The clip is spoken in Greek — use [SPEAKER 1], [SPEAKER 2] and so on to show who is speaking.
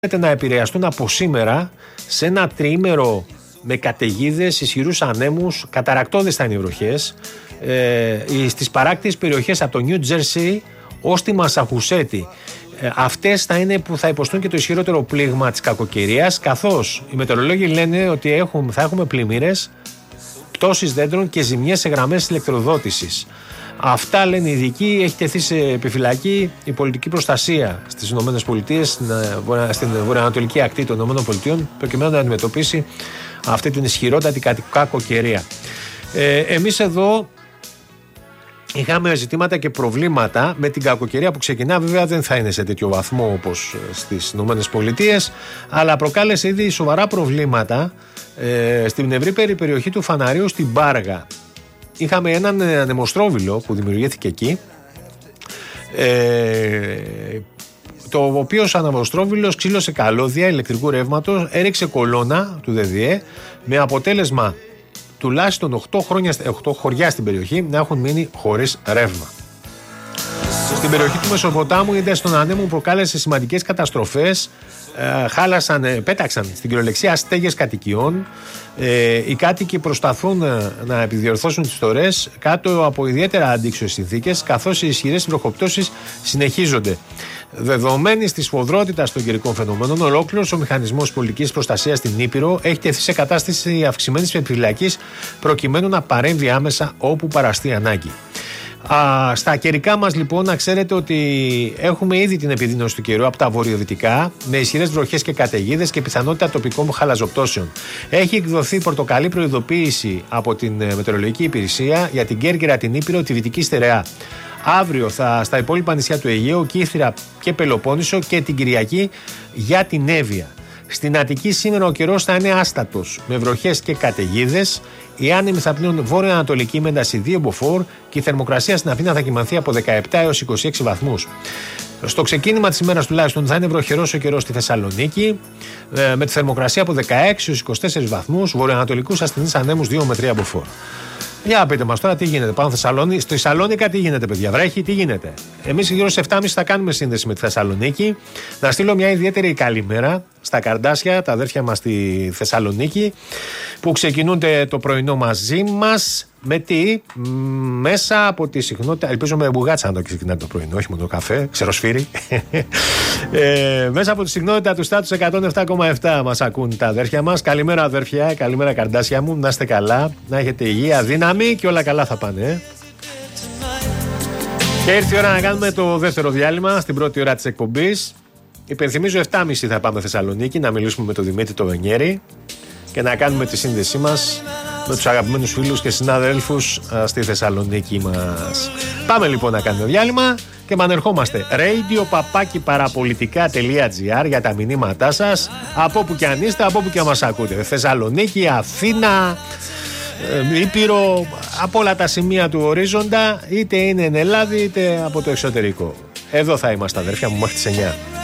[SPEAKER 1] να επηρεαστούν από σήμερα σε ένα τριήμερο με καταιγίδες, ισχυρούς ανέμους, καταρρακτώδες θα είναι οι βροχές στις παράκτιες περιοχές από το Νιου Τζέρσι ως τη Μασαχουσέτη. Αυτές θα είναι που θα υποστούν και το ισχυρότερο πλήγμα της κακοκαιρίας, καθώς οι μετεωρολόγοι λένε ότι θα έχουμε πλημμύρες, πτώσεις δέντρων και ζημιές σε γραμμές ηλεκτροδότησης. Αυτά λένε οι ειδικοί. Έχει τεθεί σε επιφυλακή η πολιτική προστασία στις ΗΠΑ, στην βορειοανατολική ακτή των ΗΠΑ, προκειμένου να αντιμετωπίσει αυτή την ισχυρότατη κακοκαιρία. Εμείς εδώ είχαμε ζητήματα και προβλήματα με την κακοκαιρία που ξεκινά. Βέβαια δεν θα είναι σε τέτοιο βαθμό όπως στις ΗΠΑ, αλλά προκάλεσε ήδη σοβαρά προβλήματα στην ευρύτερη περιοχή του Φαναρίου στην Πάργα. Είχαμε έναν ανεμοστρόβιλο που δημιουργήθηκε εκεί, το οποίο ανεμοστρόβιλος ξύλωσε καλώδια ηλεκτρικού ρεύματος, έριξε κολόνα του ΔΔΕ, με αποτέλεσμα τουλάχιστον 8 χωριά στην περιοχή να έχουν μείνει χωρίς ρεύμα. Στην περιοχή του Μεσοποτάμου η ένταση των ανέμων προκάλεσε σημαντικές καταστροφές. Πέταξαν στην κυριολεξία στέγες κατοικιών. Οι κάτοικοι προσπαθούν να επιδιορθώσουν τις τορές κάτω από ιδιαίτερα αντίξωες συνθήκες, καθώς οι ισχυρές βροχοπτώσεις συνεχίζονται. Δεδομένης της σφοδρότητας των καιρικών φαινομένων, ολόκληρος ο μηχανισμός πολιτικής προστασίας στην Ήπειρο έχει τεθεί σε κατάσταση αυξημένης επιφυλακής, προκειμένου να παρέμβει άμεσα όπου παραστεί ανάγκη. Στα καιρικά μας λοιπόν, να ξέρετε ότι έχουμε ήδη την επιδείνωση του καιρού από τα βορειοδυτικά, με ισχυρές βροχές και καταιγίδες και πιθανότητα τοπικών χαλαζοπτώσεων. Έχει εκδοθεί πορτοκαλί προειδοποίηση από την Μετεωρολογική Υπηρεσία για την Κέρκυρα, την Ήπειρο, τη Δυτική Στερεά. Αύριο στα υπόλοιπα νησιά του Αιγαίου, Κύθυρα και Πελοπόννησο, και την Κυριακή για την Εύβοια. Στην Αττική σήμερα ο καιρός θα είναι άστατος, με βροχές και καταιγίδες. Οι άνεμοι θα πνέουν βόρειο-ανατολική με ένταση 2 μποφόρ και η θερμοκρασία στην Αθήνα θα κυμανθεί από 17 έως 26 βαθμούς. Στο ξεκίνημα της ημέρας τουλάχιστον θα είναι βροχερός ο καιρός στη Θεσσαλονίκη, με τη θερμοκρασία από 16 έως 24 βαθμούς, βορειοανατολικούς ασθενείς ανέμους 2 με 3 μποφόρ. Για πείτε μας τώρα τι γίνεται πάνω Θεσσαλονίκη. Στο Θεσσαλονίκα τι γίνεται, παιδιά, βρέχει, τι γίνεται. Εμείς γύρω στις 7.30 θα κάνουμε σύνδεση με τη Θεσσαλονίκη. Να στείλω μια ιδιαίτερη καλημέρα στα Καρντάσια, τα αδέρφια μας στη Θεσσαλονίκη, που ξεκινούνται το πρωινό μαζί μας. Με τι? Μέσα από τη συχνότητα. Ελπίζω με μπουγάτσα να το ξεκινάτε το πρωινό, όχι με το καφέ, ξεροσφύρι. Μέσα από τη συχνότητα του στάτους 107,7 μας ακούν τα αδέρφια μας. Καλημέρα αδέρφια, καλημέρα Καρντάσια μου. Να είστε καλά, να έχετε υγεία, δύναμη και όλα καλά θα πάνε. Και ήρθε η ώρα να κάνουμε το δεύτερο διάλειμμα στην πρώτη ώρα της εκπομπής. Υπενθυμίζω 7.30 θα πάμε Θεσσαλονίκη να μιλήσουμε με τον Δημήτρη το Βενιέρη και να κάνουμε τη σύνδεσή μας με τους αγαπημένους φίλους και συνάδελφους στη Θεσσαλονίκη μας. Πάμε λοιπόν να κάνουμε διάλειμμα και επανερχόμαστε. radio-parapolitica.gr για τα μηνύματά σας, από όπου και αν είστε, από όπου και μας ακούτε. Θεσσαλονίκη, Αθήνα, Ήπειρο, από όλα τα σημεία του ορίζοντα, είτε είναι εν Ελλάδα είτε από το εξωτερικό. Εδώ θα είμαστε αδέρφια μου μέχρι τις 9.